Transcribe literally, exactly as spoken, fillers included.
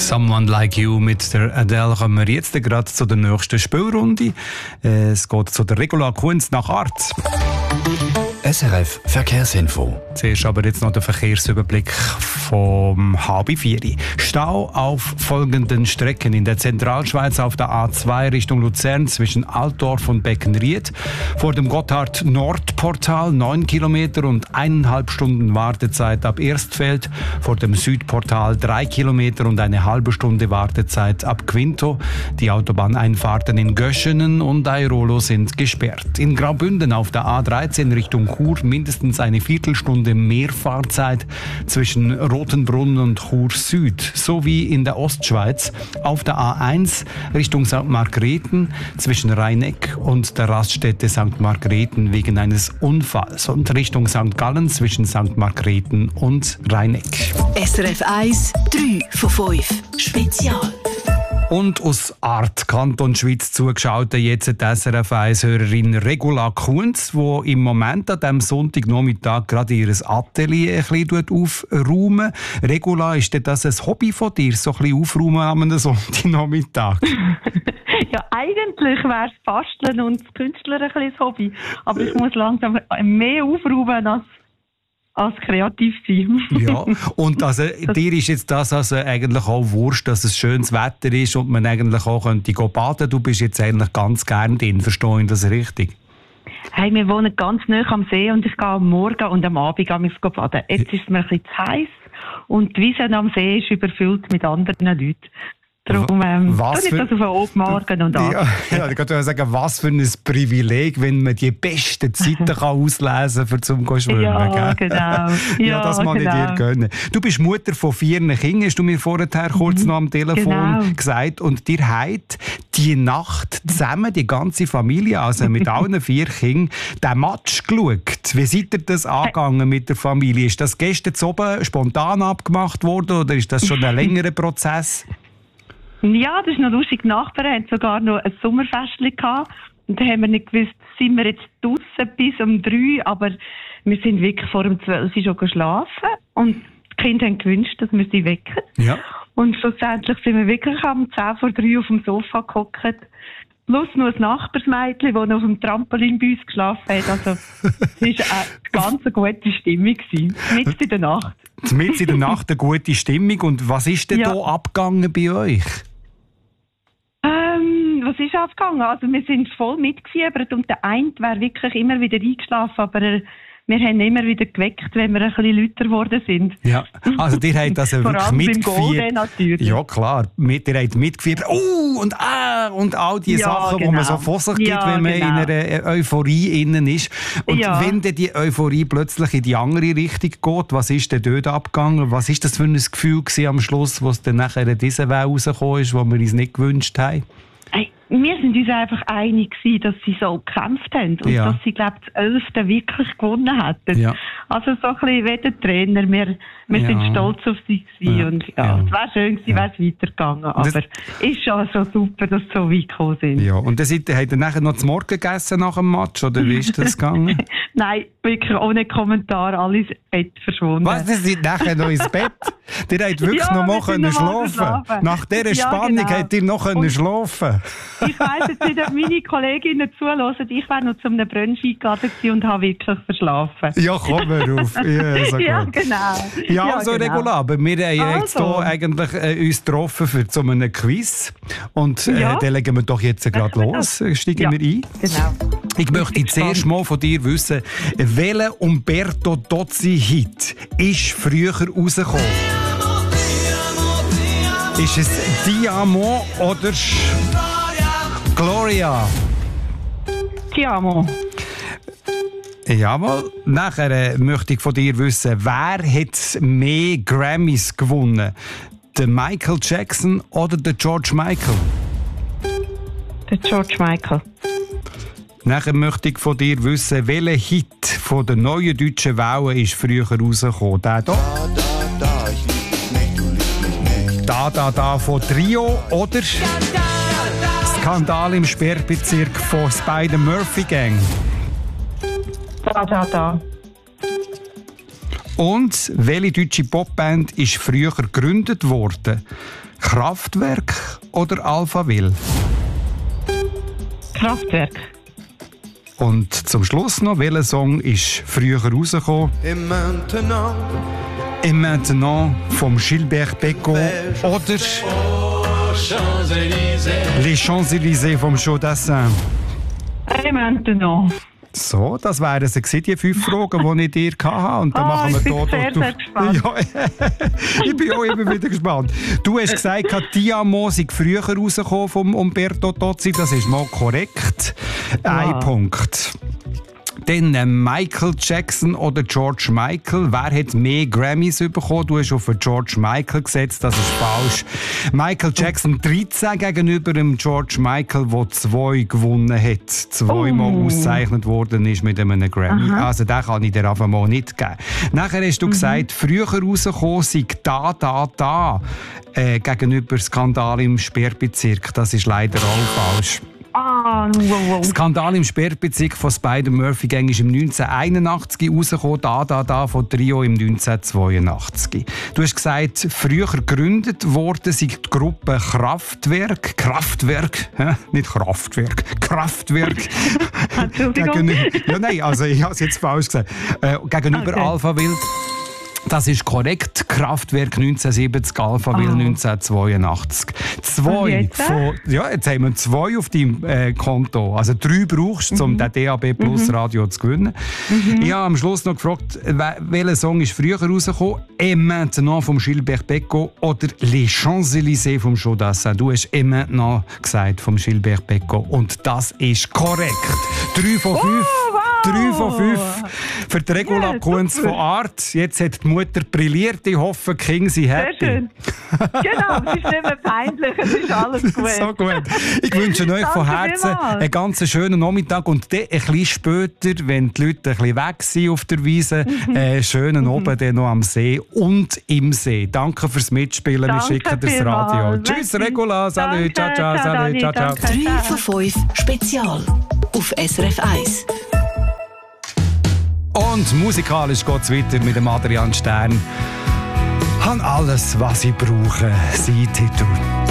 Someone Like You mit der Adele kommen wir jetzt gerade zu der nächsten Spielrunde. Es geht zu der Regula Kunz nach Art. S R F Verkehrsinfo. Zuerst aber jetzt noch der Verkehrsüberblick vom halb vier. Stau auf folgenden Strecken. In der Zentralschweiz auf der A zwei Richtung Luzern zwischen Altdorf und Beckenried. Vor dem Gotthard-Nordportal neun Kilometer und eineinhalb Stunden Wartezeit ab Erstfeld. Vor dem Südportal drei Kilometer und eine halbe Stunde Wartezeit ab Quinto. Die Autobahneinfahrten in Göschenen und Airolo sind gesperrt. In Graubünden auf der A dreizehn Richtung Chur mindestens eine Viertelstunde mehr Fahrzeit zwischen Rotenbrunn und Chur Süd, sowie in der Ostschweiz auf der A eins Richtung Sankt Margrethen zwischen Rheineck und der Raststätte Sankt Margrethen wegen eines Unfalls und Richtung Sankt Gallen zwischen Sankt Margrethen und Rheineck. S R F eins, drei von fünf Spezial. Und aus Art Kanton Schweiz zugeschaut jetzt die S R F eins-Hörerin Regula Kunz, die im Moment an diesem Sonntagnachmittag gerade ihr Atelier ein bisschen aufräumen. Regula, ist das ein Hobby von dir, so ein bisschen aufräumen an einem Sonntagnachmittag? Ja, eigentlich wäre es Basteln und das Künstler ein bisschen das Hobby. Aber ich muss langsam mehr aufräumen als als kreativ sein. Ja, und also, dir ist jetzt das also eigentlich auch wurscht, dass es schönes Wetter ist und man eigentlich auch könnte gehen baden. Du bist jetzt eigentlich ganz gern drin, verstehe ich das richtig? Hey, wir wohnen ganz nah am See und ich gehe am Morgen und am Abend baden. Jetzt ist es mir ein bisschen zu heiß und die Wiese am See ist überfüllt mit anderen Leuten. Darum ähm, was tue ich das auf den Morgen und Abend. Ja, ja, ich wollte sagen, was für ein Privileg, wenn man die besten Zeiten kann auslesen kann, um zum schwimmen. Ja, gell? genau. Ja, ja, das mag genau. ich dir gönnen. Du bist Mutter von vier Kindern, hast du mir vorher kurz mhm. noch am Telefon genau. gesagt. Und dir habt die Nacht zusammen, die ganze Familie, also mit allen vier Kindern, den Match geschaut. Wie seid ihr das angegangen mit der Familie? Ist das gestern oben spontan abgemacht worden oder ist das schon ein längerer Prozess? Ja, das ist noch lustig. Die Nachbarn hatten sogar noch ein Sommerfestchen gehabt. Und da haben wir nicht gewusst, sind wir jetzt draussen bis um drei, aber wir sind wirklich vor um zwölf schon geschlafen. Und die Kinder haben gewünscht, dass wir sie wecken. Ja. Und schlussendlich sind wir wirklich am zehn vor drei auf dem Sofa gehockt. Plus noch ein Nachbarsmädchen, das noch auf dem Trampolin bei uns geschlafen hat. Also, es war eine ganz gute Stimmung. Mitten in der Nacht. Mitten in der Nacht eine gute Stimmung. Und was ist denn ja. da abgegangen bei euch? Ähm, was ist abgegangen? Also, wir sind voll mitgefiebert und der eine wäre wirklich immer wieder eingeschlafen, aber er, wir haben immer wieder geweckt, wenn wir ein bisschen lauter geworden sind. Ja, also ihr habt also wirklich mitgefiebert. Natürlich. Ja, klar. Mit, ihr habt mitgefiebert. Oh, und ah, und all die ja, Sachen, genau. die man so vor sich gibt, ja, wenn man genau. in einer Euphorie innen ist. Und ja. wenn dann die Euphorie plötzlich in die andere Richtung geht, was ist denn dort abgegangen? Was ist das für ein Gefühl gewesen am Schluss, wo es dann nachher in diese Welt rausgekommen ist, wo wir uns nicht gewünscht haben? Hey, wir sind uns einfach einig gewesen, dass sie so gekämpft haben und ja. dass sie, glaube ich, das Elfte wirklich gewonnen hätten. Ja. Also so ein bisschen wie der Trainer. Wir, wir ja. sind stolz auf sie gewesen ja. und ja, ja. es wäre schön gewesen, ja. wäre es weitergegangen. Aber es ist schon so super, dass sie so weit gekommen sind. Ja. Und dann habt ihr nachher noch zu Morgen gegessen nach dem Match, oder wie ist das gegangen? Nein, wirklich ohne Kommentar, alles ins Bett verschwunden. Was, ihr seid nachher noch ins Bett? Ihr habt wirklich ja, noch mal können schlafen. schlafen. Nach dieser ja, Spannung genau. habt ihr noch können schlafen. Ich weiss jetzt nicht, ob meine Kolleginnen zuhören. Ich war noch zu einem Brunch eingeladen und habe wirklich verschlafen. Ja, komm mal auf. Ja, so ja genau. Ja, ja also genau. Regula, aber wir haben also. jetzt hier eigentlich äh, uns getroffen für so einen Quiz. Und äh, ja. dann legen wir doch jetzt gerade los. Steigen ja. wir ein. Genau. Ich möchte jetzt zuerst mal von dir wissen, welcher Umberto Tozzi-Hit ist früher rausgekommen? Ist es Diamo oder Gloria? Diamo. Jawohl. Nachher äh, möchte ich von dir wissen, wer hat mehr Grammys gewonnen? Der Michael Jackson oder der George Michael? Der George Michael. Nachher möchte ich von dir wissen, welcher Hit von der neuen deutschen Welle ist früher rausgekommen? Der hier? Da, da, da, ich lieb dich nicht, du liebst mich nicht. Da, da, da von Trio oder Skandal im Sperrbezirk von Spider-Murphy Gang? Da, da, da. Und welche deutsche Popband ist früher gegründet worden? Kraftwerk oder Alphaville? Kraftwerk. Und zum Schluss noch, welcher Song ist früher rausgekommen? Et maintenant, Et maintenant vom Gilbert Bécaud oder Les Champs-Élysées vom Chaudassin. Et maintenant. So, das wären es gewesen, die fünf Fragen, die ich dir hatte. Und dann Oh, machen wir ich bin dort, sehr, du, sehr gespannt. Ja, ich bin auch immer wieder gespannt. Du hast gesagt, Ti Amo sei früher rausgekommen vom Umberto Tozzi. Das ist mal korrekt. Ein Wow. Punkt. Dann äh, Michael Jackson oder George Michael. Wer hat mehr Grammys bekommen? Du hast auf George Michael gesetzt, das ist falsch. Michael Jackson dreizehn gegenüber dem George Michael, der zwei gewonnen hat. Zweimal Oh. ausgezeichnet worden ist mit einem Grammy. Aha. Also den kann ich dir einfach mal nicht geben. Nachher hast du gesagt, früher rausgekommen sei «Da, da, da» äh, gegenüber Skandal im Sperrbezirk. Das ist leider auch falsch. Ah, wow, wow. Skandal im Sperrbezirk von Spider-Murphy Gang ist im neunzehnhunderteinundachtzig rausgekommen, «Da, da, da» von Trio im neunzehnhundertzweiundachtzig. Du hast gesagt, früher gegründet worden sei die Gruppe Kraftwerk. Kraftwerk, hä? Nicht Kraftwerk, Kraftwerk. Entschuldigung. Gegenüber, ja, nein, also ich habe es jetzt falsch gesagt. Äh, gegenüber Okay. Alphaville. Das ist korrekt. Kraftwerk neunzehnhundertsiebzig, Alphaville Oh. neunzehnhundertzweiundachtzig. Zwei Und jetzt? von, ja, jetzt haben wir zwei auf deinem äh, Konto. Also drei brauchst du, um den D A B Plus Radio zu gewinnen. Ich habe am Schluss noch gefragt, wel- welcher Song ist früher rausgekommen? Et maintenant vom Gilbert Bécaud oder Les Champs-Élysées vom Chaudassin? Du hast Et maintenant gesagt vom Gilbert Bécaud. Und das ist korrekt. Drei von fünf. wow. Drei von fünf. Für die Regula Ja, Kunz super. von Art. Jetzt hat die Mutter brilliert. Ich hoffe, King sie Sehr happy. schön. Genau, es ist nicht mehr peinlich, es ist alles gut. So gut. Ich wünsche euch von Danke Herzen vielmals. einen ganz schönen Nachmittag und dann ein bisschen später, wenn die Leute ein bisschen weg sind auf der Wiese, Mhm. einen schönen Abend dann noch am See und im See. Danke fürs Mitspielen. Wir Danke schicken das vielmals. Radio. Tschüss, Merci. Regula. Salut. Ciao, Danke, ciao. ciao, Salut. Dani, Ciao, ciao. danke. drei von fünf Spezial auf S R F eins. Und musikalisch geht es weiter mit dem Adrian Stern. Han alles, was ich brauche, sein Titel.